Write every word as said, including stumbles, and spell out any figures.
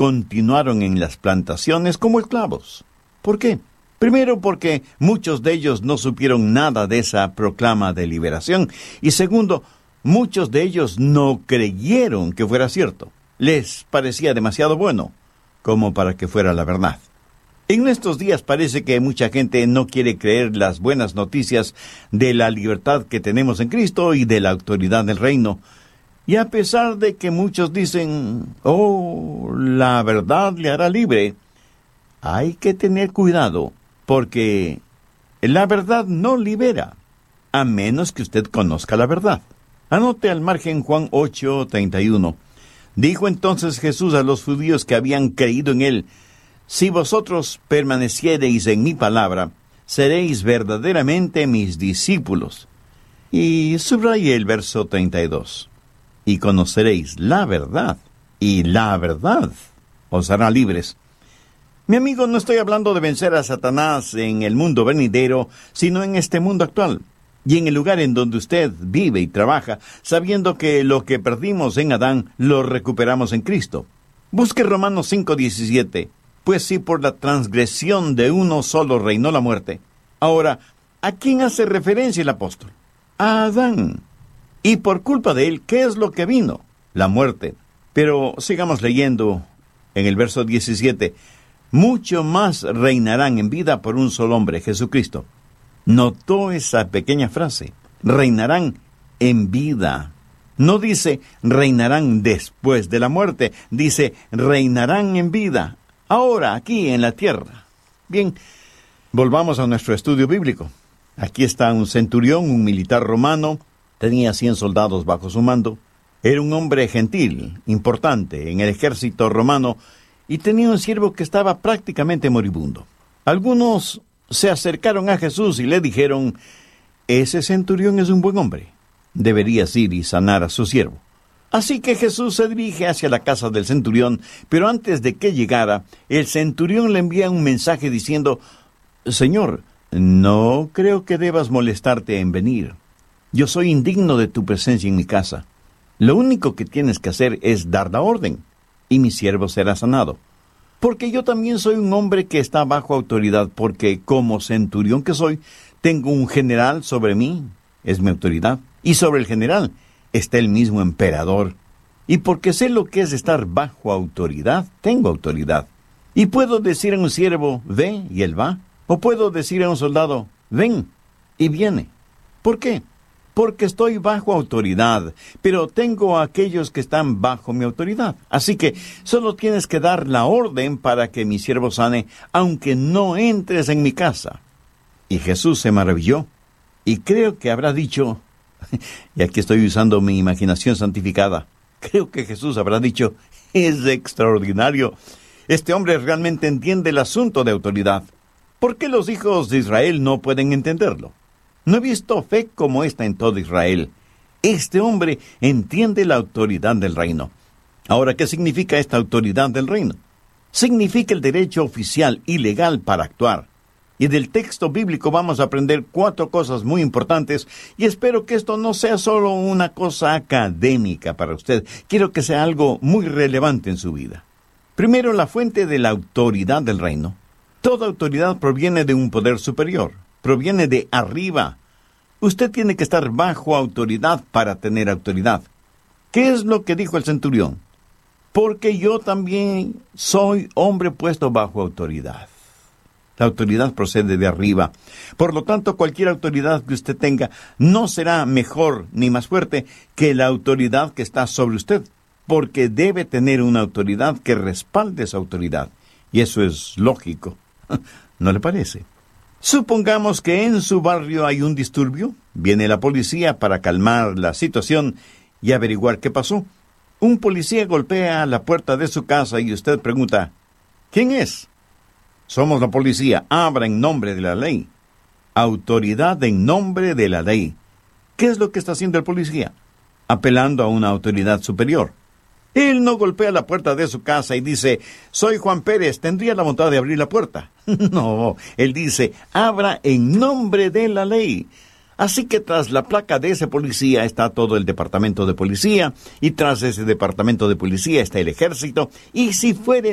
continuaron en las plantaciones como esclavos. ¿Por qué? Primero, porque muchos de ellos no supieron nada de esa proclama de liberación. Y segundo, muchos de ellos no creyeron que fuera cierto. Les parecía demasiado bueno como para que fuera la verdad. En estos días parece que mucha gente no quiere creer las buenas noticias de la libertad que tenemos en Cristo y de la autoridad del reino. Y a pesar de que muchos dicen, oh, la verdad le hará libre, hay que tener cuidado, porque la verdad no libera, a menos que usted conozca la verdad. Anote al margen Juan ocho, treinta y uno. Dijo entonces Jesús a los judíos que habían creído en él, si vosotros permaneciereis en mi palabra, seréis verdaderamente mis discípulos. Y subraye el verso treinta y dos. Y conoceréis la verdad, y la verdad os hará libres. Mi amigo, no estoy hablando de vencer a Satanás en el mundo venidero, sino en este mundo actual, y en el lugar en donde usted vive y trabaja, sabiendo que lo que perdimos en Adán, lo recuperamos en Cristo. Busque Romanos cinco, diecisiete. Pues si por la transgresión de uno solo reinó la muerte. Ahora, ¿a quién hace referencia el apóstol? A Adán. Y por culpa de él, ¿qué es lo que vino? La muerte. Pero sigamos leyendo en el verso diecisiete. Mucho más reinarán en vida por un solo hombre, Jesucristo. ¿Notó esa pequeña frase? Reinarán en vida. No dice reinarán después de la muerte. Dice reinarán en vida. Ahora, aquí en la tierra. Bien, volvamos a nuestro estudio bíblico. Aquí está un centurión, un militar romano. Tenía cien soldados bajo su mando. Era un hombre gentil, importante en el ejército romano, y tenía un siervo que estaba prácticamente moribundo. Algunos se acercaron a Jesús y le dijeron, ese centurión es un buen hombre. Deberías ir y sanar a su siervo. Así que Jesús se dirige hacia la casa del centurión, pero antes de que llegara, el centurión le envía un mensaje diciendo, Señor, no creo que debas molestarte en venir. Yo soy indigno de tu presencia en mi casa. Lo único que tienes que hacer es dar la orden, y mi siervo será sanado. Porque yo también soy un hombre que está bajo autoridad, porque como centurión que soy, tengo un general sobre mí, es mi autoridad, y sobre el general está el mismo emperador. Y porque sé lo que es estar bajo autoridad, tengo autoridad. Y puedo decir a un siervo, ve, y él va. O puedo decir a un soldado, ven, y viene. ¿Por qué? Porque estoy bajo autoridad, pero tengo a aquellos que están bajo mi autoridad. Así que solo tienes que dar la orden para que mi siervo sane, aunque no entres en mi casa. Y Jesús se maravilló, y creo que habrá dicho, y aquí estoy usando mi imaginación santificada, creo que Jesús habrá dicho, es extraordinario. Este hombre realmente entiende el asunto de autoridad. ¿Por qué los hijos de Israel no pueden entenderlo? No he visto fe como esta en todo Israel. Este hombre entiende la autoridad del reino. Ahora, ¿qué significa esta autoridad del reino? Significa el derecho oficial y legal para actuar. Y del texto bíblico vamos a aprender cuatro cosas muy importantes, y espero que esto no sea solo una cosa académica para usted. Quiero que sea algo muy relevante en su vida. Primero, la fuente de la autoridad del reino. Toda autoridad proviene de un poder superior. Proviene de arriba. Usted tiene que estar bajo autoridad para tener autoridad. ¿Qué es lo que dijo el centurión? Porque yo también soy hombre puesto bajo autoridad. La autoridad procede de arriba. Por lo tanto, cualquier autoridad que usted tenga no será mejor ni más fuerte que la autoridad que está sobre usted, porque debe tener una autoridad que respalde esa autoridad. Y eso es lógico. ¿No le parece? Supongamos que en su barrio hay un disturbio. Viene la policía para calmar la situación y averiguar qué pasó. Un policía golpea la puerta de su casa y usted pregunta, ¿quién es? Somos la policía. Abra en nombre de la ley. Autoridad en nombre de la ley. ¿Qué es lo que está haciendo el policía? Apelando a una autoridad superior. Él no golpea la puerta de su casa y dice, soy Juan Pérez, ¿tendría la bondad de abrir la puerta? No, él dice, abra en nombre de la ley. Así que tras la placa de ese policía está todo el departamento de policía, y tras ese departamento de policía está el ejército, y si fuere